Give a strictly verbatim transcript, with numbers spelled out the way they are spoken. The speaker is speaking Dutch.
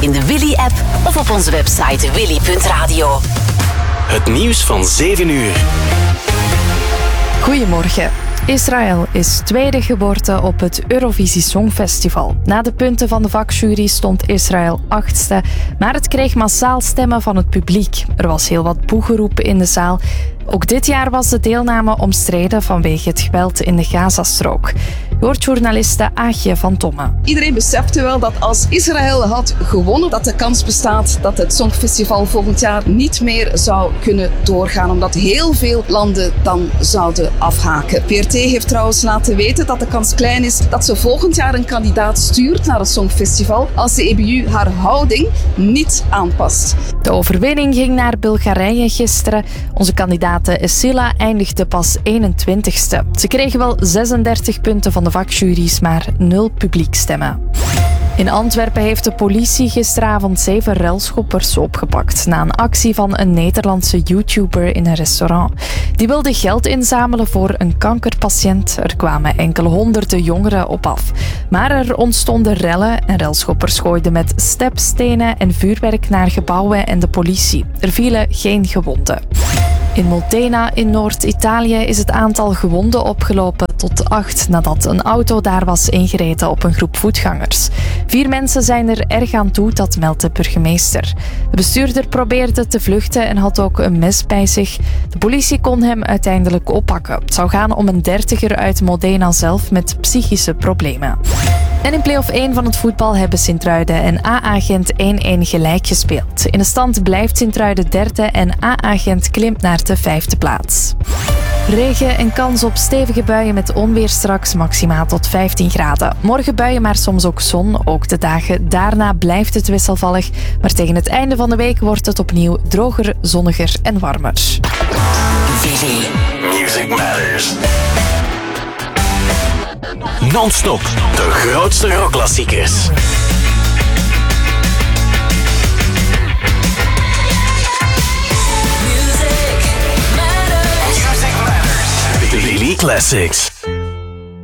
in de Willy-app of op onze website willy punt radio. Het nieuws van zeven uur. Goedemorgen. Israël is tweede geworden op het Eurovisie Songfestival. Na de punten van de vakjury stond Israël achtste, maar het kreeg massaal stemmen van het publiek. Er was heel wat boegeroep in de zaal. Ook dit jaar was de deelname omstreden vanwege het geweld in de Gazastrook. Je hoort journaliste Aagje van Tomme. Iedereen besefte wel dat als Israël had gewonnen, dat de kans bestaat dat het Songfestival volgend jaar niet meer zou kunnen doorgaan, omdat heel veel landen dan zouden afhaken. P R T heeft trouwens laten weten dat de kans klein is dat ze volgend jaar een kandidaat stuurt naar het Songfestival als de E B U haar houding niet aanpast. De overwinning ging naar Bulgarije gisteren. Onze kandidaat Essila eindigde pas eenentwintigste. Ze kregen wel zesendertig punten van de vakjuries, maar nul publiekstemmen. In Antwerpen heeft de politie gisteravond zeven relschoppers opgepakt na een actie van een Nederlandse YouTuber in een restaurant. Die wilde geld inzamelen voor een kankerpatiënt. Er kwamen enkele honderden jongeren op af. Maar er ontstonden rellen en relschoppers gooiden met stepstenen en vuurwerk naar gebouwen en de politie. Er vielen geen gewonden. In Modena in Noord-Italië is het aantal gewonden opgelopen tot acht nadat een auto daar was ingereden op een groep voetgangers. Vier mensen zijn er erg aan toe, dat meldt de burgemeester. De bestuurder probeerde te vluchten en had ook een mes bij zich. De politie kon hem uiteindelijk oppakken. Het zou gaan om een dertiger uit Modena zelf met psychische problemen. En in play-off één van het voetbal hebben Sint-Truiden en A-agent één-één gelijk gespeeld. In de stand blijft Sint-Truiden derde en A-agent klimt naar de vijfde plaats. Regen en kans op stevige buien met onweer straks, maximaal tot vijftien graden. Morgen buien, maar soms ook zon. Ook de dagen daarna blijft het wisselvallig. Maar tegen het einde van de week wordt het opnieuw droger, zonniger en warmer. Willy. Music Matters. Non-stop, de grootste rockklassiekers. Music Matters. Willy Classics.